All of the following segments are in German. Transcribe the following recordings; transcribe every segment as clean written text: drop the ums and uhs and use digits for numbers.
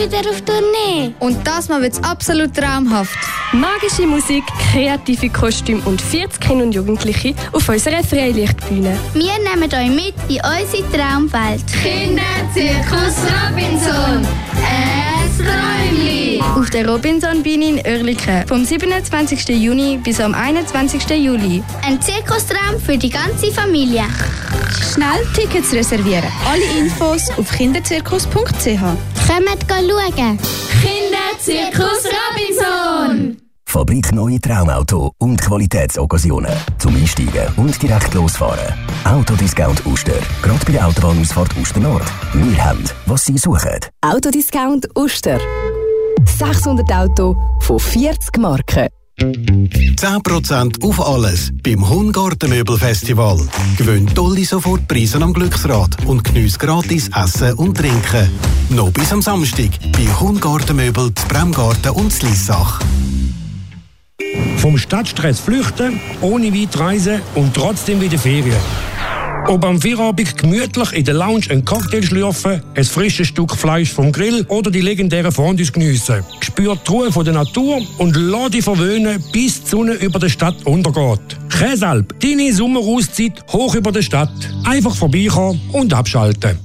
wieder auf Tournee. Und das mal wird's absolut traumhaft. Magische Musik, kreative Kostüme und 40 Kinder und Jugendliche auf unserer Freilichtbühne. Wir nehmen euch mit in unsere Traumwelt. Kinderzirkus Robinson. Es Träumli. Auf der Robinson-Bühne in Oerlikon vom 27. Juni bis am 21. Juli. Ein Zirkustraum für die ganze Familie. Schnell Tickets reservieren. Alle Infos auf kinderzirkus.ch. Kommt schauen. Kinderzirkus Robinson. Fabrik Neue Traumauto und Qualitätsoccasionen. Zum Einsteigen und direkt losfahren. Autodiscount Uster. Gerade bei der Autobahnausfahrt Uster Nord. Wir haben, was Sie suchen. Autodiscount Uster. 600 Autos von 40 Marken. 10% auf alles beim Hungarten Möbelfestival. Gewinn tolle Sofortpreise am Glücksrad und geniesse gratis Essen und Trinken. Noch bis am Samstag bei Hungarten Möbel, Bremgarten und Slissach. Vom Stadtstress flüchten, ohne weit reisen und trotzdem wieder Ferien. Ob am Feierabend gemütlich in der Lounge einen Cocktail schlürfen, ein frisches Stück Fleisch vom Grill oder die legendären Fondues geniessen. Spürt die Ruhe von der Natur und lass dich verwöhnen, bis die Sonne über der Stadt untergeht. Käsalp, deine Sommerauszeit hoch über der Stadt. Einfach vorbeikommen und abschalten.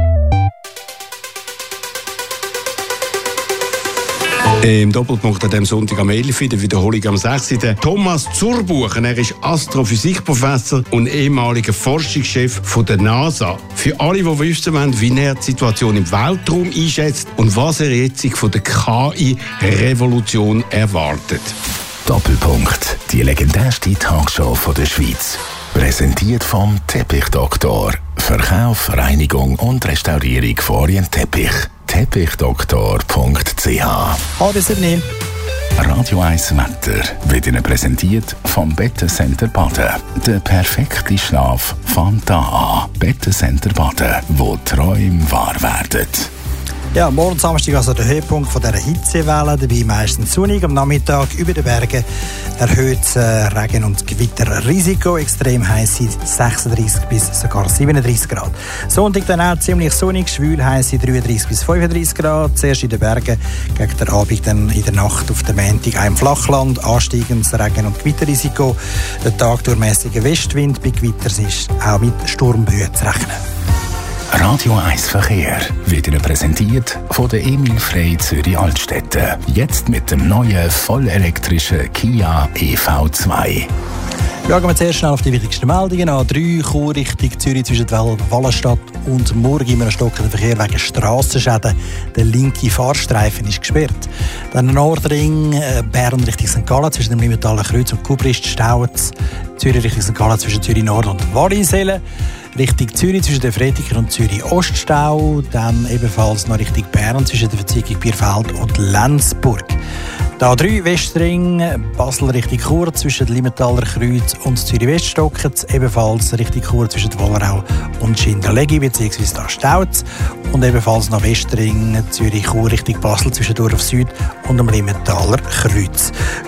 Im Doppelpunkt an diesem Sonntag am 11. der Wiederholung am 6. Thomas Zurbuchen. Er ist Astrophysikprofessor und ehemaliger Forschungschef von der NASA. Für alle, die wissen wollen, wie er die Situation im Weltraum einschätzt und was er jetzt von der KI-Revolution erwartet. Doppelpunkt. Die legendärste Talkshow von der Schweiz. Präsentiert vom Teppichdoktor. Verkauf, Reinigung und Restaurierung von Orientteppich. Teppichdoktor.ch. Hallo Sydney. Radio 1 Wetter wird Ihnen präsentiert vom Bettencenter Baden. Der perfekte Schlaf fängt da an. Bettencenter Baden, wo Träume wahr werden. Ja, morgen Samstag also der Höhepunkt von dieser Hitzewelle, dabei meistens sonnig. Am Nachmittag über den Bergen erhöht Regen- und Gewitterrisiko. Extrem heiß 36 bis sogar 37 Grad. Sonntag dann auch ziemlich sonnig, schwül heiß 33 bis 35 Grad. Zuerst in den Bergen, gegen den Abend dann in der Nacht auf der Montag auch im Flachland. Ansteigendes Regen- und Gewitterrisiko. Der Tag durchmäßiger Westwind, bei Gewitters ist auch mit Sturmböen zu rechnen. Radio 1 Verkehr wird Ihnen präsentiert von der Emil Frey Zürich Altstädte. Jetzt mit dem neuen vollelektrischen Kia EV2. Schauen wir zuerst schnell auf die wichtigsten Meldungen. A3 Chur Richtung Zürich zwischen Wallenstadt und Murg immer ein stockender Verkehr wegen Strassenschäden. Der linke Fahrstreifen ist gesperrt. Dann Nordring Bern Richtung St. Gallen zwischen dem Limentaler Kreuz und Kubrist staut. Zürich Richtung St. Gallen zwischen Zürich Nord und Wallisellen. Richtung Zürich zwischen der Fretiker und Zürich Oststau. Dann ebenfalls noch Richtung Bern zwischen der Verzwegung Bierfeld und Lenzburg. Da 3 Westring, Basel Richtung Chur zwischen dem Limentaler Kreuz und Zürich Weststocken, ebenfalls Richtung Chur zwischen Wollerau und Schinderlegi bzw. da Stauz und ebenfalls noch Westring Zürich Chur Richtung Basel zwischen Dorf Süd und dem Limentaler Kreuz.